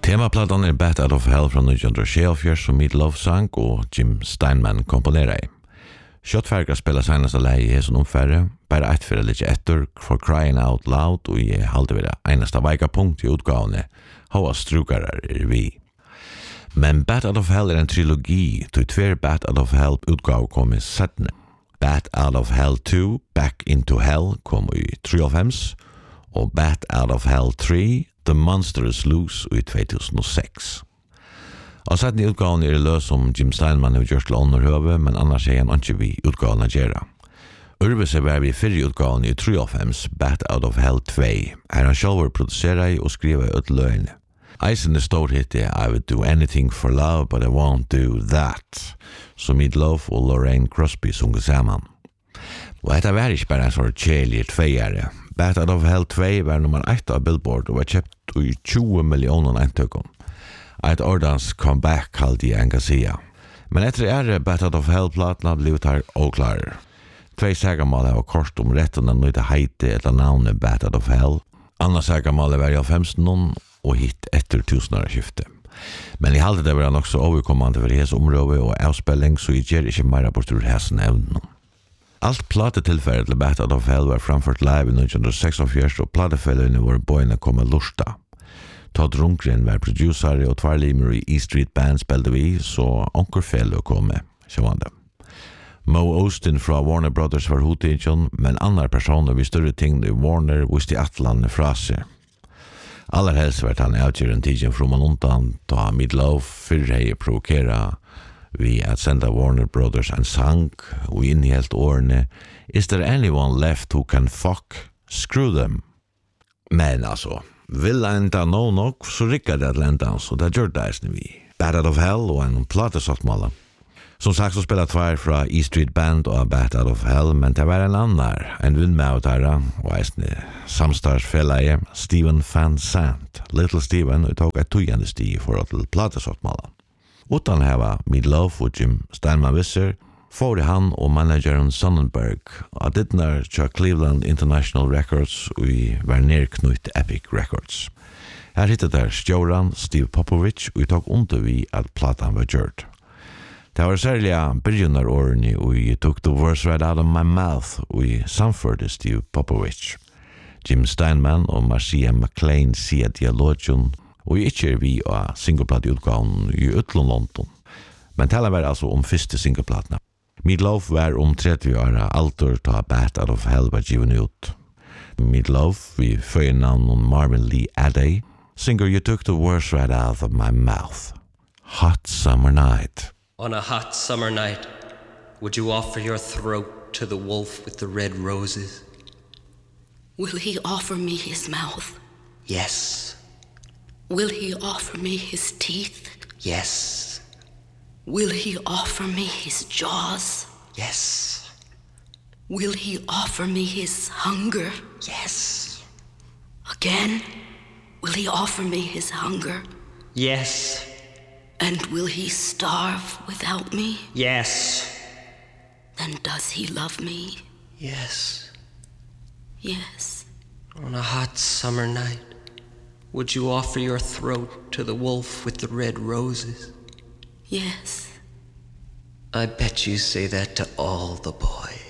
Temaplattan Bat Out of Hell från 1974 som Meatloaf sang och Jim Steinman komponerade. Kjöttfärger spelar senaste läge i hesson omfärre, bara ett för lite etter for Crying Out Loud och i halde vid det enaste veika punkt i utgavene, hoa strukarar vi. Men Bat Out of Hell en trilogi, till tver Bat Out of Hell utgav kom i setne. Bat Out of Hell 2, Back into Hell kom i 3 och Bat Out of Hell 3, The Monster is Loose i 2006. Og setten i utgaven det løs som Jim Steinman har gjort til underhøve, men annars han ikke vi utgaven å gjøre. Urvis var vi fyrre utgaven i 93, Bat Out of Hell 2, her han selv produserer og skriver ut løgene. Eisen står hittet I would do anything for love, but I won't do that, som Meatloaf og Lorraine Crosby sunget sammen. Og dette var ikke bare en sånn kjelig tveiere. Bat Out of Hell 2 var nummer 1 av Billboard og var kjøpt i 20 millioner eintøkken. Et ordens comeback kallte jeg en kan sige. Men etter Bat Out of Hell-platene ble det her oklarer. 2 sægermål var kort om retten av nøyde heite eller navnet Bat Out of Hell. Andre sægermål var i 15 og hit etter 1000-årskiftet. Men i halde det var nok så overkommende for hese område og avspilling, så jeg gjør ikke mer bort ur hese nevnen. Alt platetilfældet til Bat Out of Hell var framført live i 1946, og platefellene var bøyene kom med lorsta. Todd Rundgren var producer og tvarlimer i E Street Band spelte vi, så Onker Fellow kom med, sjåvande. Mo Austin fra Warner Brothers var hovedtidjon, men andre personer vid større ting i Warner visste atlandet fra seg. Allerhelst var han avgjøren tidjon fra man undan, da Meatloaf fyrrei provokera vi at senda Warner Brothers en sang, og innhelt årene, Is there anyone left who can fuck? Screw them. Men altså, vill enda nå nok, så rikker det Atlanta, så det gjør det vi. Bat Out of Hell og en platesattmål. Som sagt så spelar 2 fra E Street Band og Bat Out of Hell, men det var en annan, en vindmautere, og en samstartsfelleie, Steven Van Sant. Little Steven, og tok et tøyende sti i forhold til platesattmål. Utan heva Meatloaf og Jim Steinman visser, får han og manageren Sonnenberg av dittnar til Cleveland International Records og i var nerknutt Epic Records. Her hittet der stjåran Steve Popovich og tok under vi at platan var gjort. Det var særlig begynnårene og jeg tok the words right out of my mouth og jeg samførte Steve Popovich. Jim Steinman og Marcia McLean sier dialogen og jeg ikke vi av singleplateutgaven i Utlund London. Men tala var altså om første singleplatene. Meatloaf var 30 år alder ta Bat Out of Hell var given ut. Meatloaf, vi føyer navn Marvin Lee Adey, singer You Took the Words Right Out of My Mouth. Hot Summer Night. On a hot summer night, would you offer your throat to the wolf with the red roses? Will he offer me his mouth? Yes. Will he offer me his teeth? Yes. Will he offer me his jaws? Yes. Will he offer me his hunger? Yes. Again, will he offer me his hunger? Yes. And will he starve without me? Yes. Then does he love me? Yes. Yes. On a hot summer night, would you offer your throat to the wolf with the red roses? Yes. I bet you say that to all the boys.